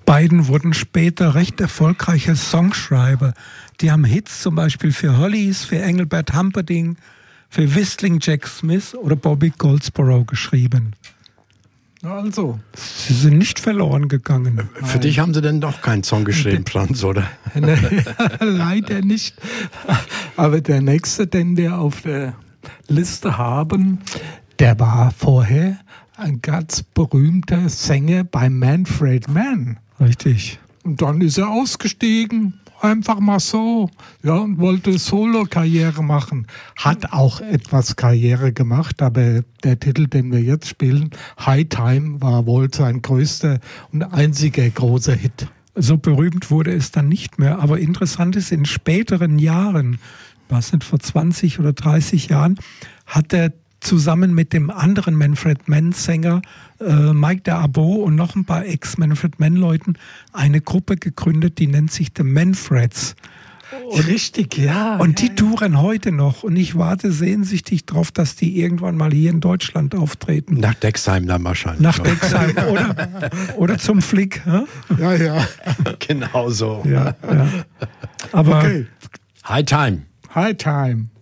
beiden wurden später recht erfolgreiche Songschreiber. Die haben Hits zum Beispiel für Hollies, für Engelbert Humperdinck, für Whistling Jack Smith oder Bobby Goldsboro geschrieben. Also. Sie sind nicht verloren gegangen. Für dich haben sie denn doch keinen Song geschrieben, Franz, oder? Leider nicht. Aber der nächste, den wir auf der Liste haben, der war vorher ein ganz berühmter Sänger bei Manfred Mann. Richtig. Und dann ist er ausgestiegen, einfach mal so, ja, und wollte Solo-Karriere machen. Hat auch etwas Karriere gemacht, aber der Titel, den wir jetzt spielen, High Time, war wohl sein größter und einziger großer Hit. So berühmt wurde es dann nicht mehr, aber interessant ist, in späteren Jahren, was nicht, vor 20 oder 30 Jahren, hat er zusammen mit dem anderen Manfred Mann-Sänger Mike de Abo und noch ein paar Ex-Manfred Mann-Leuten eine Gruppe gegründet, die nennt sich The Manfreds. Richtig, ja. Und die touren heute noch und ich warte sehnsüchtig drauf, dass die irgendwann mal hier in Deutschland auftreten. Nach Dexheim dann wahrscheinlich. Nach Dexheim oder zum Flick. Ja, ja. Genau so. Ja. Aber okay. High Time. High Time.